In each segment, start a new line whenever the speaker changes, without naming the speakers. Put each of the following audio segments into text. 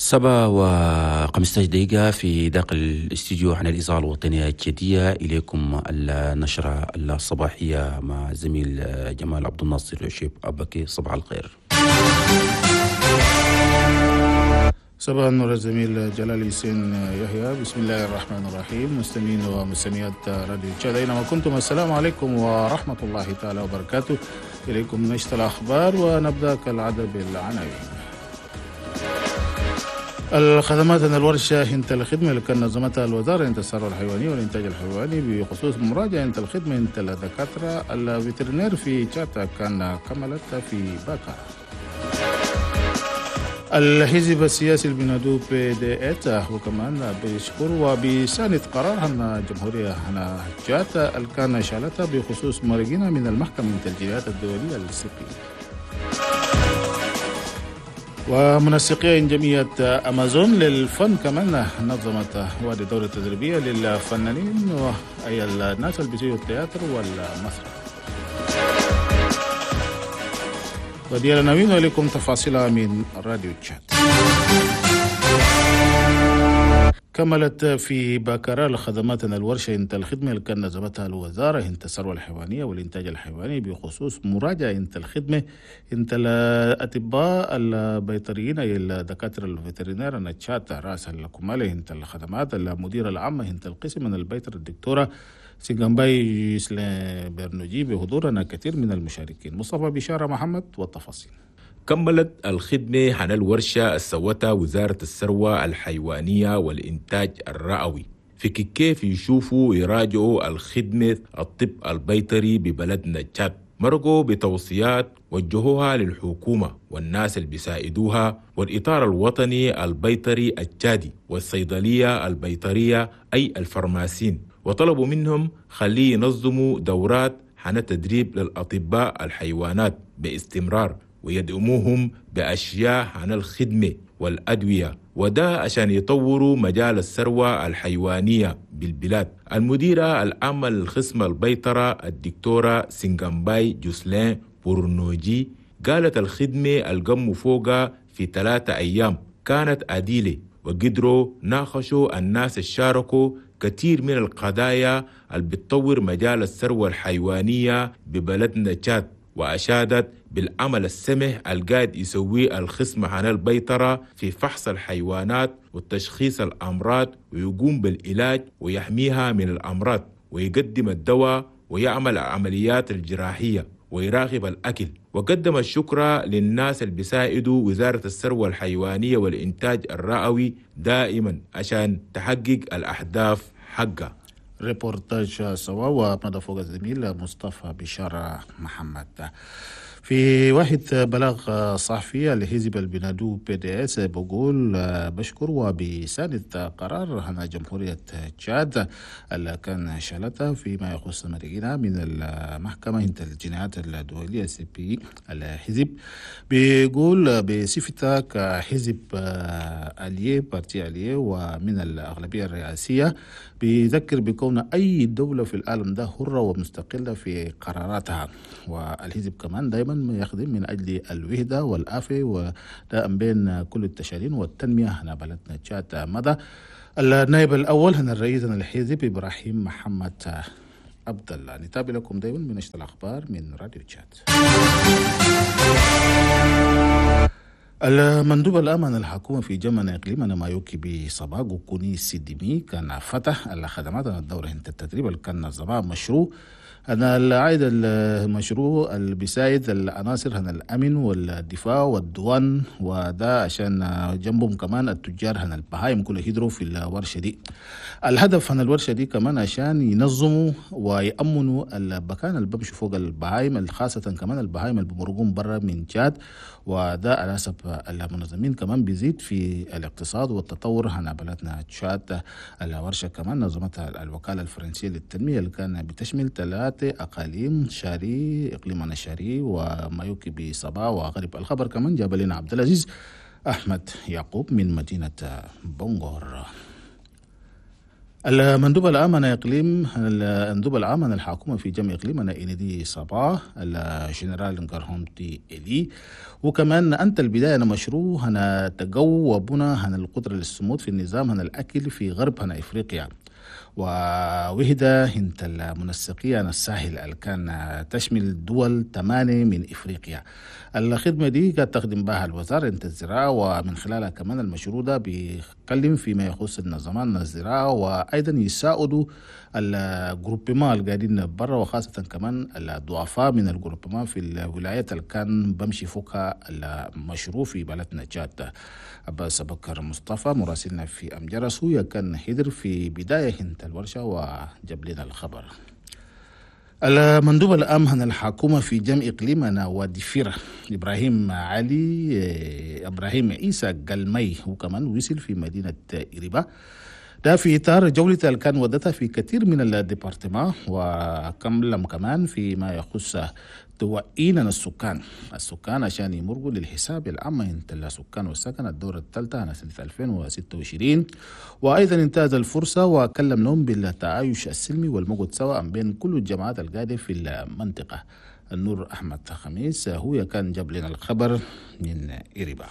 7:15 في داخل الاستديو عن الإذاعة الوطنية الجدية. إليكم النشرة الصباحية مع زميل جمال عبد الناصر وشيب أبكي. صباح الخير.
صباح النور الزميل جلال ياسين يحيى. بسم الله الرحمن الرحيم. مستمعين ومستمعات راديو تشاد أينما كنتم، السلام عليكم ورحمة الله تعالى وبركاته. إليكم نشرة الأخبار ونبدأ كالعادة بالعناوين. الخدمات الورشة هنت الخدمة اللي كان نظمتها الوزارة هنت الثروة الحيوانية والإنتاج الحيواني بخصوص مراجعة هنت الخدمة هنت الدكاترة الفيترينير في تشاتا كان كملت في باكا. الحزب السياسي البنادو PDS وكمان بيشكر وبيساند قرار أن جمهورية هنا تشاتا اللي كان شالتها بخصوص مرقين من المحكمة من الجنايات الدولية الCPI. ومنسقي جمعية أمازون للفن كمان نظمت وادي دورة تدريبية للفنانين وأي الناس اللي بيسووا التياتر والمسرح. ودي العناوين ولكم تفاصيلها من راديو تشاد. كملت في باكرة الخدمات الورشة انت الخدمة اللي كان نظمتها الوزارة انت الثروة الحيوانية والإنتاج الحيواني بخصوص مراجعة انت الخدمة انت الأطباء البيطريين أي الدكاترة الفيترينير نتشات رأس الكمالة انت الخدمات المدير العامة انت القسم من البيطر الدكتورة سينغامباي برنوجي بحضورنا كثير من المشاركين. مصطفى بشارة محمد والتفاصيل.
كملت الخدمة عن الورشة السوتها وزارة الثروة الحيوانية والإنتاج الرئوي في كيف يشوفوا يراجعوا الخدمة الطب البيطري ببلدنا تشاد. مرقوا بتوصيات وجهوها للحكومة والناس اللي بيساعدوها والإطار الوطني البيطري التشادي والصيدلية البيطرية أي الفرماسين، وطلبوا منهم خليه ينظموا دورات عن تدريب للأطباء الحيوانات باستمرار ويدعموهم بأشياء عن الخدمة والأدوية، وده عشان يطوروا مجال الثروة الحيوانية بالبلاد. المديرة العامة للقسم البيطرة الدكتورة سينغامباي جوسلين بورنوجي قالت الخدمة القموا فوقها في 3 أيام كانت عديلة وقدروا ناقشوا الناس الشاركوا كثير من القضايا اللي بتطور مجال الثروة الحيوانية ببلدنا تشاد، وأشادت بالعمل السمح القاعد يسويه القسم عن البيطرة في فحص الحيوانات وتشخيص الأمراض ويقوم بالعلاج ويحميها من الأمراض ويقدم الدواء ويعمل العمليات الجراحية ويراقب الأكل. وقدم الشكر للناس اللي بيساعدوا وزارة الثروة الحيوانية والإنتاج الرئوي دائما عشان تحقق الأهداف حقها.
ريبورتاج سوا ومدى فوق الزميل مصطفى بشارة محمد. في واحد بلاغ صحفي الحزب البنادو PDS بقول بشكر وبيساند قرار هنا جمهورية تشاد اللي كان شالتها فيما يخص مرقينا من المحكمة انت الجنايات الدولية CPI. الحزب بيقول بصفتها كحزب أليه بارتي أليه ومن الأغلبية الرئاسية بيذكر بكون أي دولة في العالم ده حرة ومستقلة في قراراتها، والحزب كمان دايما يخدم من أجل الوحدة والعافية ودائما بين كل التشارين والتنمية هنا بلدنا تشاد. مدى النائب الأول هنا الرئيس الحزب إبراهيم محمد عبد الله. نتابع لكم دايما من نشرة الأخبار من راديو تشاد. المندوب الأمن الحكومة في جمن إقليمنا مايوكي بصباغ كوني سيديمي كان فتح الخدمات الدورة هنت التدريب اللي كان نظمها مشروع أنا العائد المشروع اللي بيساعد العناصر هنا الأمن والدفاع والدوان، وده عشان جنبهم كمان التجار هنا البهايم كله يهدروا في الورشة دي. الهدف هنا الورشة دي كمان عشان ينظموا ويأمنوا المكان اللي بمشوا فوق البهايم، خاصة كمان البهايم اللي بمرقون برا من تشاد، وده على حسب المنظمين كمان بيزيد في الاقتصاد والتطور هنا بلدنا تشاد. الورشة كمان نظمتها الوكالة الفرنسية للتنمية اللي كان بتشمل 3 أقاليم شاري إقليمنا الشاري ومايوكي بصبا وغرب. الخبر كمان جاب لنا عبد العزيز أحمد يعقوب من مدينة بونغور. المندوب العام عن الحكومة في جمع إقليم إندي صباح الجنرال نكارهومتي إلي، وكمان أنت البداية مشروع تقوى بنا القدرة للصمود في النظام الأكل في غرب إفريقيا، ووحدة هنت المنسقية الساحل اللي كان تشمل دول 8 من إفريقيا. الخدمة دي قد تخدم بها الوزارة انت الزراعة، ومن خلالها كمان المشروع ده بيتكلم فيما يخص النظام الزراعة، وأيضا يساعدوا الجروبما اللي قاعدين برا، وخاصة كمان الضعفاء من الجروبما في الولايات اللي كان بمشي فوقها المشروع في بلدنا تشاد. عباس بكر مصطفى مراسلنا في أمجرس هو كان حضر في بداية هنت الورشة وجاب لنا الخبر. المندوب العام عن الحكومة في جمع إقليمنا ودفيرة إبراهيم عيسى قلمي، وكمان وصل في مدينة إريبا ده في إطار جولة اللي كان ودتها في كثير من الديبارتمان، وكملم كمان فيما يخص توعينا السكان عشان يمرقوا للحساب العام انت السكان والسكن الدورة الثالثة سنة 2026، وأيضا انتهز الفرصة وكلمناهم بالتعايش السلمي والمقعد سوا بين كل الجماعات القاعدة في المنطقة. النور أحمد خميس هو كان جاب لنا الخبر من إريبا.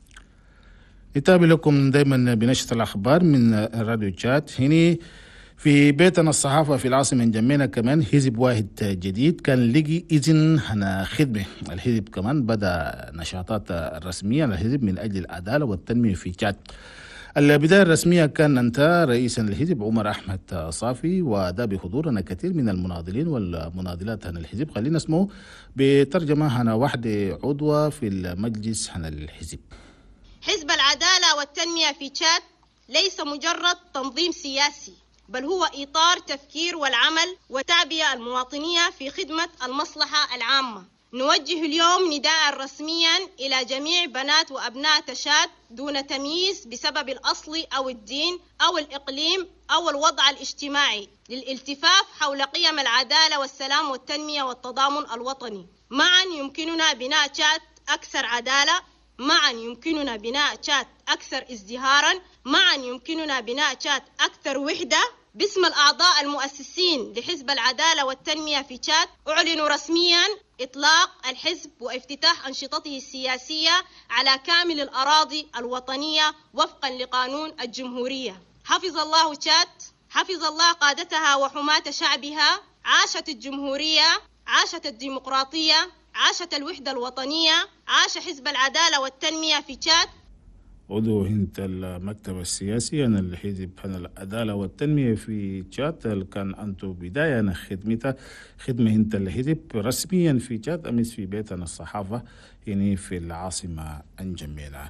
نتابع لكم دائما بنشرة الأخبار من راديو تشات. هنا في بيتنا الصحافة في العاصمة جمينا كمان حزب واحد جديد كان لقي إذن هنا خدمة. الحزب كمان بدأ نشاطات رسمية للحزب من أجل العدالة والتنمية في تشاد. البداية الرسمية كان انتهى رئيسا للحزب عمر أحمد صافي، وده بحضورنا كثير من المناضلين والمناضلات عن الحزب. خلينا نسمعه بترجمة هنا واحدة عضوة في المجلس عن الحزب.
حزب العدالة والتنمية في تشاد ليس مجرد تنظيم سياسي، بل هو إطار تفكير والعمل والتعبئة المواطنية في خدمة المصلحة العامة. نوجه اليوم نداء رسميا إلى جميع بنات وأبناء تشاد دون تمييز بسبب الأصل أو الدين أو الإقليم أو الوضع الاجتماعي للالتفاف حول قيم العدالة والسلام والتنمية والتضامن الوطني. معا يمكننا بناء تشاد أكثر عدالة، معا يمكننا بناء تشاد أكثر ازدهارا، معا يمكننا بناء تشاد أكثر وحدة. باسم الأعضاء المؤسسين لحزب العدالة والتنمية في تشاد أعلن رسميا إطلاق الحزب وافتتاح أنشطته السياسية على كامل الأراضي الوطنية وفقا لقانون الجمهورية. حفظ الله تشاد، حفظ الله قادتها وحماة شعبها. عاشت الجمهورية، عاشت الديمقراطية، عاشت الوحدة الوطنية، عاش حزب العدالة والتنمية في تشاد.
عضو هنت المكتب السياسي أنا الحزب عن العدالة والتنمية في تشاد كان أنتو بداية خدمة هنت الحزب رسميا في تشاد أمس في بيتنا الصحافة يعني في العاصمة الجميلة.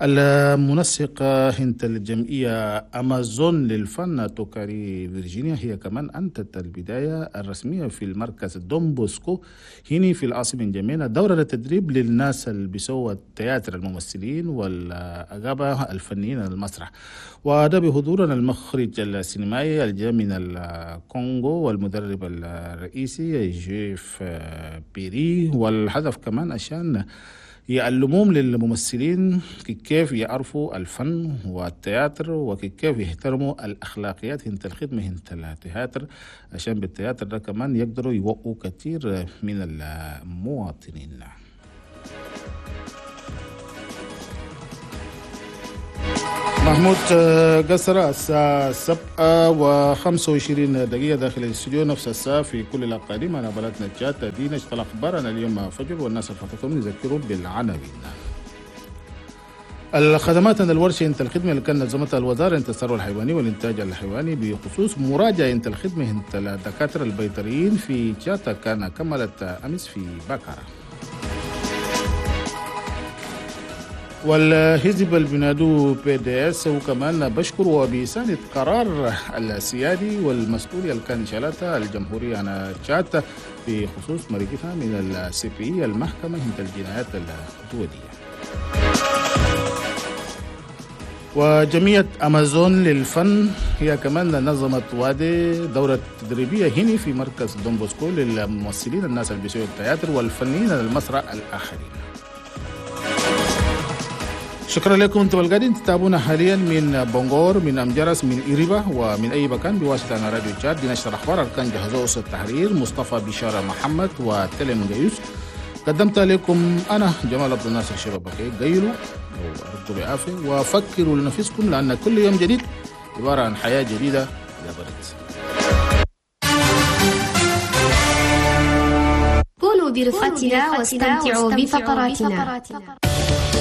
المنسق هنت الجمعية أمازون للفن توكاري فيرجينيا هي كمان أنتت البداية الرسمية في المركز دون بوسكو هنا في العاصمة الجميلة دورة التدريب للناس اللي بيسووا التياتر الممثلين والأغابة الفنيين المسرح، وده بحضورنا المخرج السينمائي الجاي من الكونغو والمدرب الرئيسي جيف بيري. والهدف كمان عشان يعلموهم للممثلين كيف يعرفوا الفن والتياتر وكيف يحترموا الأخلاقيات هنت الخدمة هنت التياتر، عشان بالتياتر ده كمان يقدروا يوقعوا كثير من المواطنين. محمود قصر الساعة 7:25 داخل الاستوديو، نفس الساعة في كل الأقاليم. أنا بلدنا تشاد دي نشط الأخبار. أنا اليوم فجر والناس الفتكم نذكروا بالعناوين. الخدمات عند الورشة انت الخدمة اللي كان نظمتها الوزارة انت الثروة الحيواني والإنتاج الحيواني بخصوص مراجعة انت الخدمة انت الدكاترة البيطريين في تشاد كان كملت أمس في بكرة. والحزب البنادو PDS وكمان بشكر وبيساند قرار السيادي والمسؤولية اللي كان شالتها الجمهورية عن تشاد بخصوص مريقتها من الCPI المحكمة هند الجنايات الدولية. وجمعية أمازون للفن هي كمان نظمت وادي دورة تدريبية هنا في مركز دون بوسكو للممثلين الناس اللي بيسووا التياتر والفنيين المسرح الآخرين. شكرا لكم. انتم القاعدين تتابعونا حاليا من بونغور، من امجرس، من إيريبا، ومن اي مكان بواسطه راديو تشاد. بنشر اخبار كان جهزوه أسد التحرير مصطفى بشارة محمد وتلم جيوس. قدمت لكم انا جمال عبد الناصر شباب بكي. قيلوا وارجو بعافيه وفكروا لنفسكم، لان كل يوم جديد عباره عن حياه جديده يا بلد.
كونوا برفقتنا واستمتعوا بفقراتنا.